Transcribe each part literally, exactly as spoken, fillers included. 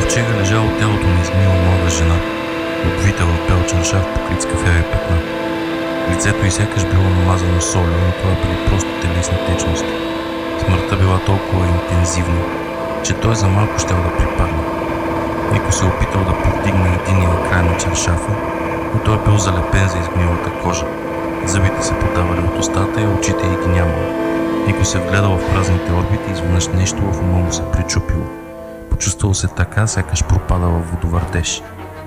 ковчега лежало тялото на изгнила млада жена, обвита в бел чаршаф, покрит с кафяви петна. Лицето й сякаш било намазано с олио, но това били просто телесни течности. Смъртта била толкова интензивна, че той за малко щял да припадне. Нико се опитал да повдигне единия край на чаршафа, но той бил залепен за изгнилата кожа. Зъбите се подавали от устата и очите й ги нямало. Нико се вгледал в празните орбити и изведнъж нещо в ума му се причупило. Почувствал се така, сякаш пропадал в водовъртеж.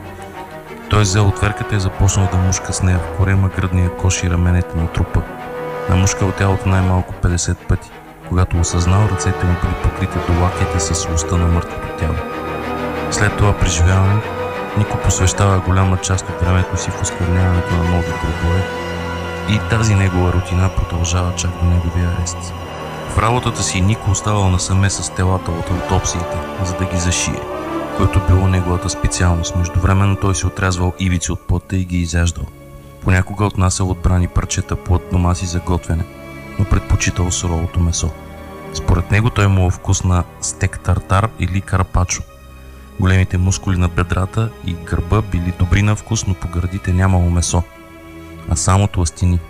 Той взел отверката и започнал да мушка с нея в корема, гръдния кош и раменете на трупа. Намушкал тялото най-малко петдесет пъти. Когато осъзнал, ръцете му били покрити до лакети с уста на мъртвото тяло. След това преживяване, Нико посвещава голяма част от времето си в оскверняването на нови гробове и тази негова рутина продължава чак до неговия арест. В работата си Нико оставал насаме с телата от аутопсиите, за да ги зашие, което било неговата специалност. Междувременно той си отрязвал ивици от плътта и ги изяждал. Понякога отнасял отбрани парчета плът дома си за готвене, но предпочитал суровото месо. Според него той имал вкус на стек тартар или карпачо. Големите мускули на бедрата и гърба били добри на вкус, но по гърдите нямало месо, а само тлъстини.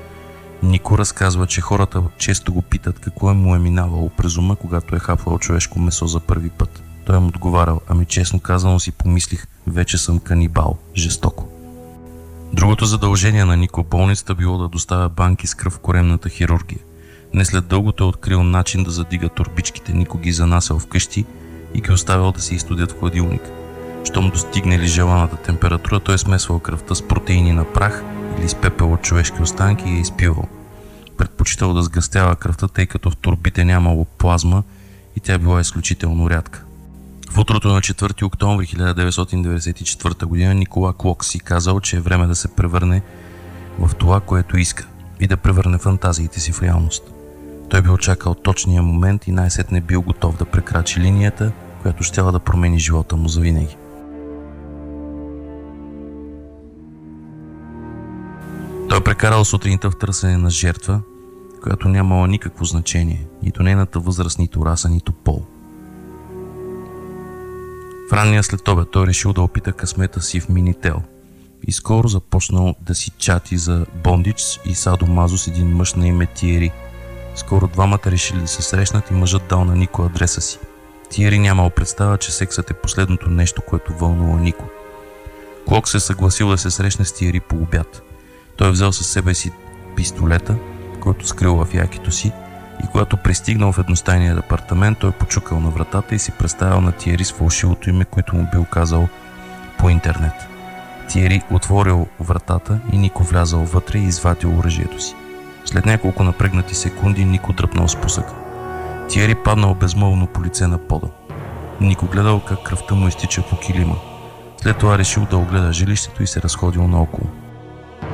Нико разказва, че хората често го питат какво е му е минавало през ума, когато е хапвал човешко месо за първи път. Той им отговарял: ами честно казано си помислих, вече съм канибал, жестоко. Другото задължение на Нико в болницата било да доставя банки с кръв в коремната хирургия. Не след дълго той открил начин да задига торбичките. Нико ги занасял вкъщи и ги оставял да се изстудят в хладилник. Щом достигнали желаната температура, той смесвал кръвта с протеини на прах или с пепел от човешки останки и я изпивал. Предпочитал да сгъстява кръвта, тъй като в торбите нямало плазма и тя била изключително рядка. В утрото на четвърти октомври хиляда деветстотин деветдесет и четвърта година Никола Клок си казал, че е време да се превърне в това, което иска, и да превърне фантазиите си в реалност. Той бил чакал точния момент и най-сетне бил готов да прекрачи линията, която щяла да промени живота му завинаги. Той прекарал сутринта в търсене на жертва, която нямала никакво значение, нито нейната възраст, нито раса, нито пол. В ранния следобед той решил да опита късмета си в Минител и скоро започнал да си чати за бондич и садомазо с един мъж на име Тиери. Скоро двамата решили да се срещнат и мъжът дал на Нико адреса си. Тиери нямал представа, че сексът е последното нещо, което вълнува Нико. Клок се съгласил да се срещне с Тиери по обяд. Той взел със себе си пистолета, който скрил в якито си, и когато пристигнал в едностайния апартамент, той почукал на вратата и си представил на Тиери с фалшивото име, което му бил казал по интернет. Тиери отворил вратата и Нико влязал вътре и извадил оръжието си. След няколко напрегнати секунди Нико дръпнал с пусъка. Тиери паднал безмълвно по лице на пода. Нико гледал как кръвта му изтича по килима. След това решил да огледа жилището и се разходил наоколо.